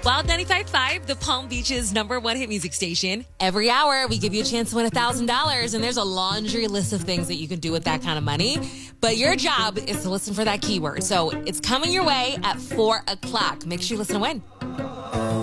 Wild 95.5, the Palm Beach's #1 hit music station. Every hour, we give you a chance to win $1,000, and there's a laundry list of things that you can do with that kind of money. But your job is to listen for that keyword. So it's coming your way at 4 o'clock. Make sure you listen to win.